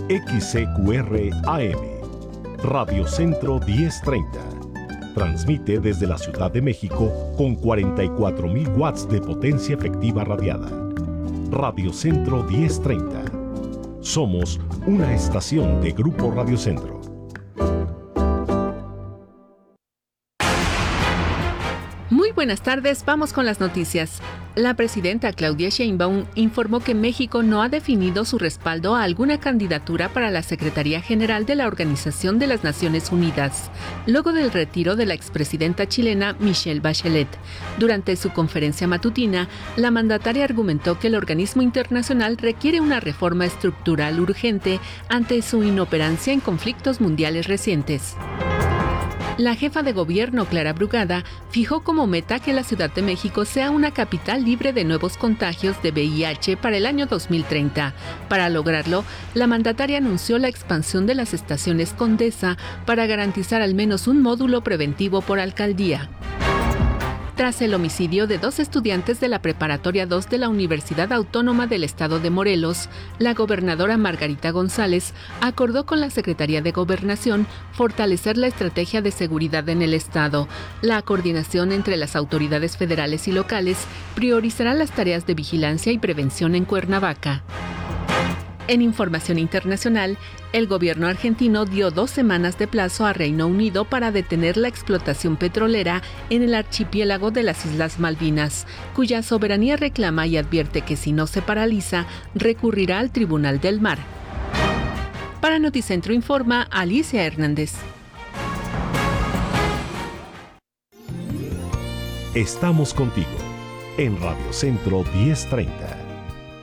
XCQR AM, Radio Centro 1030. Transmite desde la Ciudad de México con 44,000 watts de potencia efectiva radiada. Radio Centro 1030. Somos una estación de Grupo Radio Centro. Muy buenas tardes, vamos con las noticias. La presidenta Claudia Sheinbaum informó que México no ha definido su respaldo a alguna candidatura para la Secretaría General de la Organización de las Naciones Unidas, luego del retiro de la expresidenta chilena Michelle Bachelet. Durante su conferencia matutina, la mandataria argumentó que el organismo internacional requiere una reforma estructural urgente ante su inoperancia en conflictos mundiales recientes. La jefa de gobierno, Clara Brugada, fijó como meta que la Ciudad de México sea una capital libre de nuevos contagios de VIH para el año 2030. Para lograrlo, la mandataria anunció la expansión de las estaciones Condesa para garantizar al menos un módulo preventivo por alcaldía. Tras el homicidio de 2 estudiantes de la Preparatoria 2 de la Universidad Autónoma del Estado de Morelos, la gobernadora Margarita González acordó con la Secretaría de Gobernación fortalecer la estrategia de seguridad en el Estado. La coordinación entre las autoridades federales y locales priorizará las tareas de vigilancia y prevención en Cuernavaca. En información internacional, el gobierno argentino dio 2 semanas de plazo a Reino Unido para detener la explotación petrolera en el archipiélago de las Islas Malvinas, cuya soberanía reclama y advierte que si no se paraliza, recurrirá al Tribunal del Mar. Para Noticentro informa Alicia Hernández. Estamos contigo en Radio Centro 1030.